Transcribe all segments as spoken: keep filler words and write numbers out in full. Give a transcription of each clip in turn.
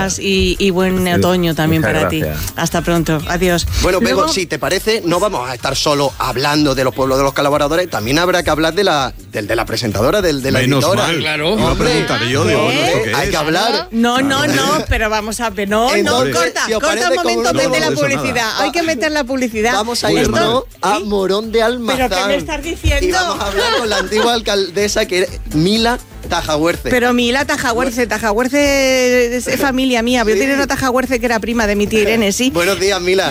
días y, y buen otoño también para gracias. ti. Hasta pronto. Adiós. Bueno, Bego, Luego... si te parece, no vamos a estar solo hablando de los pueblos de los colaboradores, también habrá que hablar de la, de, de la presentadora, de, de la Menos editora. mal, claro. Hombre, preguntaré yo, digo, ¿eh? ¿esto qué es? Hay que hablar. No, no, no, pero vamos a ver, no, Entonces, no, corta, si os corta parece, un momento, como no mete la vamos a publicidad. nada. Hay que meter la publicidad. Vamos a Uy, irnos hermano. a Morón de Almazán. ¿Pero qué me estás diciendo? Y vamos a hablar con la antigua alcaldesa, que era Mila Tajahuerce. Pero Mila Tajahuerce, Tajahuerce es familia mía. Yo Sí. tenía una Tajahuerce que era prima de mi tía Irene, sí. Buenos días, Mila.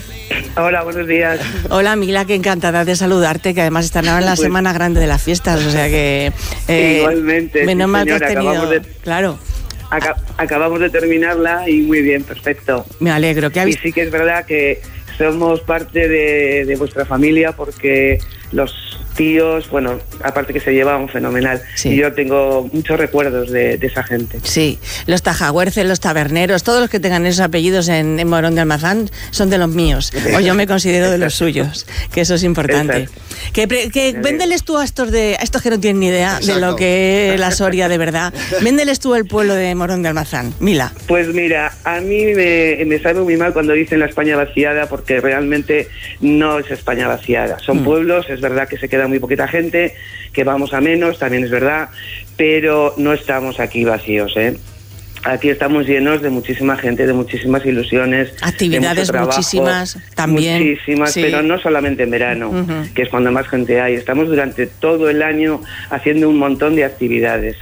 Hola, buenos días. Hola Mila, que encantada de saludarte, que además están ahora en la Pues, semana grande de las fiestas, o sea que... eh, igualmente, Menos sí, mal que has señora, tenido... acabamos de- Claro, Aca- acabamos de terminarla y muy bien, perfecto. me alegro. que Y habéis... sí que es verdad que somos parte de, de vuestra familia porque los tíos, bueno, aparte que se llevaban fenomenal. Sí. Y yo tengo muchos recuerdos de, de esa gente. Sí, los tajahuerces, los taberneros, todos los que tengan esos apellidos en, en Morón de Almazán son de los míos, o yo me considero de los suyos, que eso es importante. Exacto. Que, pre- que véndeles tú a estos, de, a estos que no tienen ni idea de Exacto. lo que es la Soria de verdad, véndeles tú el pueblo de Morón de Almazán. Mila. Pues mira, a mí me, me sabe muy mal cuando dicen la España vaciada porque realmente no es España vaciada. Son Mm. pueblos, es verdad que se queda muy poquita gente, que vamos a menos, también es verdad, pero no estamos aquí vacíos, ¿eh? Aquí estamos llenos de muchísima gente, de muchísimas ilusiones. Actividades de mucho trabajo, muchísimas también. Muchísimas, Sí. pero no solamente en verano, Ujú. que es cuando más gente hay. Estamos durante todo el año haciendo un montón de actividades.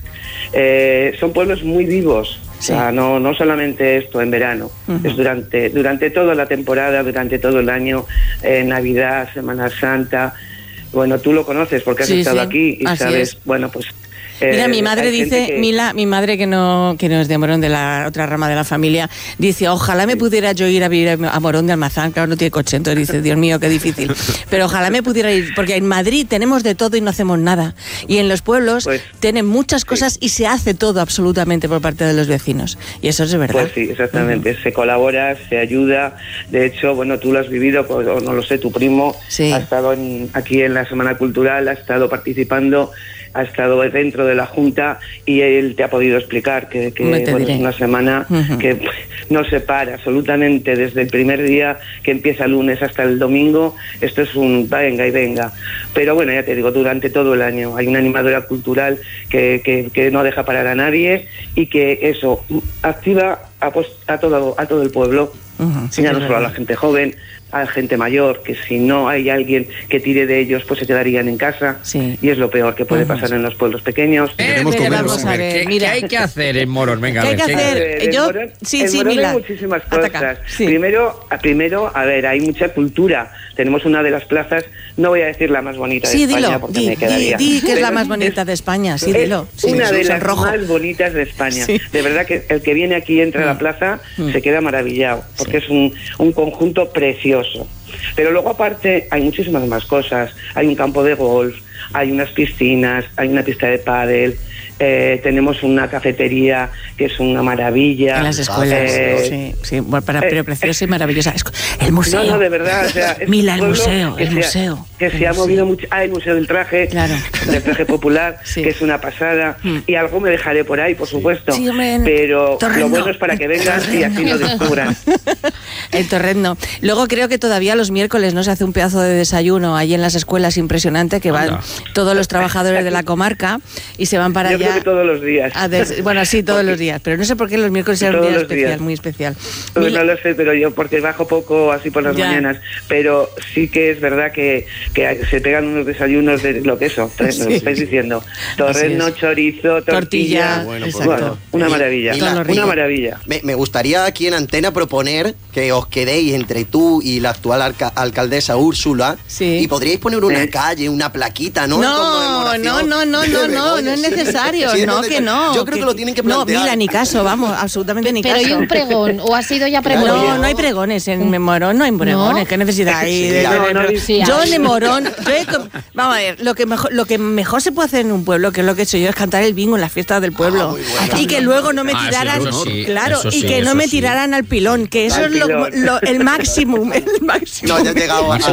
Eh, son pueblos muy vivos. Sí. O sea, no, no solamente esto en verano, Ujú. es durante, durante toda la temporada, durante todo el año, eh, Navidad, Semana Santa. Bueno, tú lo conoces porque has Sí, estado sí, aquí y así sabes, es. bueno, pues... Mira, eh, mi madre hay gente dice, que- Mila, mi madre que no, que no es de Morón, de la otra rama de la familia, dice, ojalá me pudiera yo ir a vivir a Morón de Almazán, claro, no tiene coche, entonces dice, Dios mío, qué difícil. Pero ojalá me pudiera ir, porque en Madrid tenemos de todo y no hacemos nada. Y en los pueblos Pues, tienen muchas cosas y se hace todo absolutamente por parte de los vecinos. Y eso es verdad. Pues sí, exactamente. Se colabora, se ayuda. De hecho, bueno, tú lo has vivido, pues, o no lo sé, tu primo Sí. ha estado en- aquí en la Semana Cultural, ha estado participando, ha estado dentro de la Junta y él te ha podido explicar que, que Me te bueno, diré. es una semana Ujú. que no se para absolutamente desde el primer día que empieza el lunes hasta el domingo. Esto es un venga y venga. Pero bueno, ya te digo, durante todo el año hay una animadora cultural que, que, que no deja parar a nadie y que eso activa a, pues, a, todo, a todo el pueblo. Ujú, sí Ya que no es solo a la verdad. gente joven, a la gente mayor, que si no hay alguien que tire de ellos, pues se quedarían en casa. Sí. Y es lo peor que puede Ujú. pasar en los pueblos pequeños. Eh, Queremos pero comer, vamos vamos a a ver, ver, ¿qué, mira. qué hay que hacer en Morón? Venga, a ¿Qué hay ver, que ¿qué hacer? Eh, en yo- Morón- sí, en sí, Morón Mila. hay muchísimas Ataca. cosas. Sí. Primero, a- primero, a ver, hay mucha cultura. Tenemos una de las plazas, no voy a decir la más bonita Sí, de España dilo, porque di, me quedaría. di, di que es la Pero más bonita de España, sí, es dilo. Sí, una sí, de es el las rojo. más bonitas de España. Sí. De verdad que el que viene aquí y entra a la Mm. plaza Mm. se queda maravillado, porque es un, un conjunto precioso. Pero luego aparte hay muchísimas más cosas. Hay un campo de golf, hay unas piscinas, hay una pista de pádel, eh, tenemos una cafetería que es una maravilla. En las escuelas, Eh, sí, sí, bueno, para, pero eh, preciosa y maravillosa. Es- El museo. No, no, de verdad, o sea, es Mila, un el pueblo museo, que el se ha- museo. que el se ha museo. movido mucho. Ah, el Museo del Traje, Claro. del Traje Popular, Sí. que es una pasada. Mm. Y algo me dejaré por ahí, por supuesto. Sí, hombre, en pero Torrendo. lo bueno es para que vengan y así lo descubran. El torrendo. Luego creo que todavía los miércoles no se hace un pedazo de desayuno ahí en las escuelas impresionante que van Anda. todos los trabajadores de la comarca y se van para Yo allá. creo que todos los días. a des- bueno, sí, todos Porque- los días, pero no sé por qué los miércoles es un Todos día los especial, días. muy especial. Pues Mila- no lo sé, pero yo porque bajo poco así por las Ya. mañanas, pero sí que es verdad que, que se pegan unos desayunos de lo que eso, me Sí. lo estáis diciendo. Torreno, es. chorizo, tortilla, Tortilla, Bueno, pues exacto. bueno, una maravilla, Mila, Todo lo rico. una maravilla. Me, me gustaría aquí en Antena proponer que os quedéis entre tú y la actual alca- alcaldesa Úrsula Sí. y podríais poner una Sí. calle, una plaquita, ¿no? En No, conmemoración no, no, no, de no, no, Begoña. no es necesario, Sí, no, es que necesario. no. Yo creo que, lo tienen que No, plantear. mira, ni caso, vamos, absolutamente ni Pero caso. hay un pregón, o ha sido ya pregón. No, no hay pregones en Morón, no hay pregones, ¿No? ¿qué necesidad hay? de- Sí, de- no, de- no, sí yo hay. en Morón, yo he com- vamos a ver, lo que mejor, lo que mejor se puede hacer en un pueblo, que es lo que he hecho yo, es cantar el bingo en las fiestas del pueblo. Ah, muy bueno. Y que luego no me Ah, sí, tiraran, eso sí, claro, eso y sí, que no eso me sí. tiraran al pilón, que eso Al es lo, pilón. lo- el máximo, el máximo. No, ya he llegado a,